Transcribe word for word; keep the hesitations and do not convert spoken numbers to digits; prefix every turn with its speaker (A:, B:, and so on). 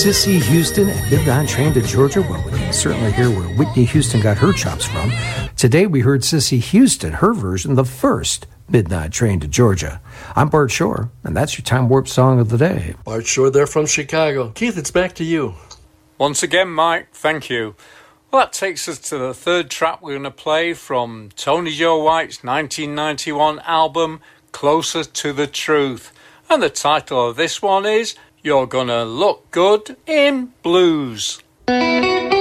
A: Cissy Houston and Midnight Train to Georgia. Well, we can certainly hear where Whitney Houston got her chops from. Today we heard Cissy Houston, her version, the first Midnight Train to Georgia. I'm Bart Shore, and that's your Time Warp Song of the Day.
B: Bart Shore there from Chicago. Keith, it's back to you.
C: Once again, Mike, thank you. Well, that takes us to the third track we're going to play from Tony Joe White's nineteen ninety-one album, Closer to the Truth. And the title of this one is You're Gonna Look Good in Blues.